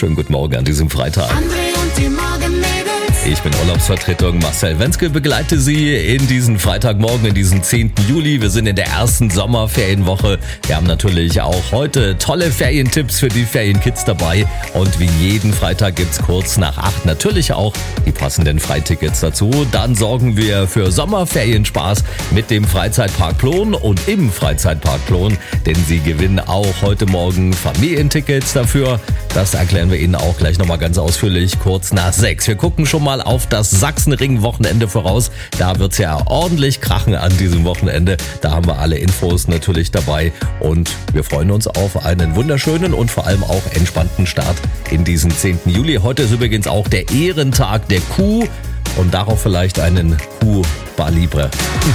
wunderschönen guten Morgen an diesem Freitag. André und die Morgenmädels. Ich bin Urlaubsvertretung Marcel Wenzke, begleite Sie in diesen Freitagmorgen, in diesen 10. Juli. Wir sind in der ersten Sommerferienwoche. Wir haben natürlich auch heute tolle Ferientipps für die Ferienkids dabei. Und wie jeden Freitag gibt's kurz nach 8 natürlich auch die passenden Freitickets dazu. Dann sorgen wir für Sommerferienspaß mit dem Freizeitpark Plon und im Freizeitpark Plon. Denn Sie gewinnen auch heute Morgen Familientickets dafür. Das erklären wir Ihnen auch gleich nochmal ganz ausführlich kurz nach 6. Wir gucken schon mal auf das Sachsenring-Wochenende voraus. Da wird's ja ordentlich krachen an diesem Wochenende. Da haben wir alle Infos natürlich dabei und wir freuen uns auf einen wunderschönen und vor allem auch entspannten Start in diesen 10. Juli. Heute ist übrigens auch der Ehrentag der Kuh und darauf vielleicht einen Kuh Bar Libre.